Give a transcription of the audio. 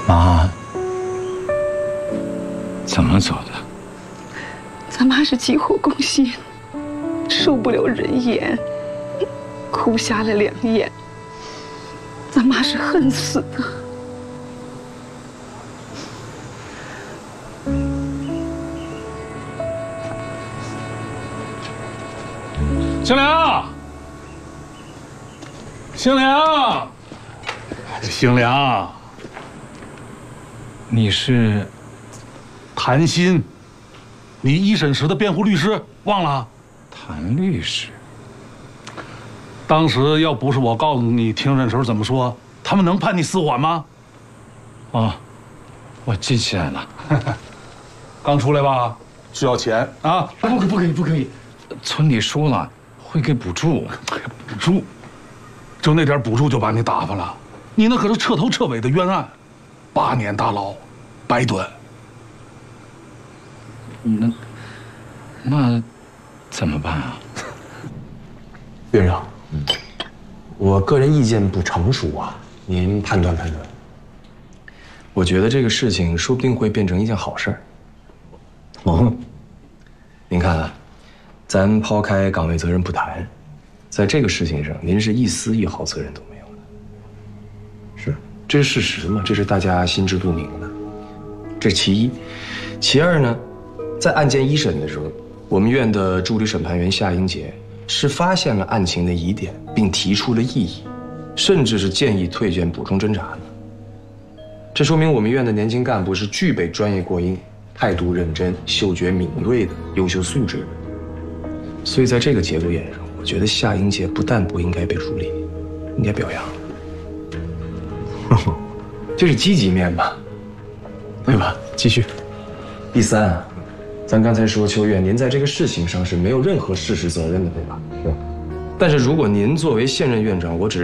妈，怎么走的？ 咱妈是急火攻心，受不了人言，哭瞎了2眼。咱妈是恨死的。 兴良，兴良，兴良， 你是谭鑫，你一审时的辩护律师忘了？ 谭律师。 当时要不是我告诉你庭审时候怎么说，他们能判你死缓吗？ 哦，我记起来了。 刚出来吧，需要钱啊！ 不可以，村里说了会给补助。 补助，就那点补助就把你打发了，你那可是彻头彻尾的冤案，8年大牢，白蹲。 那怎么办啊？ 院长，我个人意见不成熟啊，您判断判断。 我觉得这个事情说不定会变成一件好事儿。 哦， 您看啊，咱抛开岗位责任不谈，在这个事情上，您是一丝一毫责任都没有的。是，这是事实嘛，这是大家心知肚明的。这是其一，其二呢，在案件一审的时候，我们院的助理审判员夏英杰是发现了案情的疑点，并提出了异议，甚至是建议退卷补充侦查的。这说明我们院的年轻干部是具备专业过硬、态度认真、嗅觉敏锐的优秀素质的。所以在这个节骨眼上，我觉得夏英杰不但不应该被处理，应该表扬。这是积极面吧，对吧？继续。第三啊，咱刚才说邱院，您在这个事情上是没有任何事实责任的，对吧？是。但是如果您作为现任院长，我只是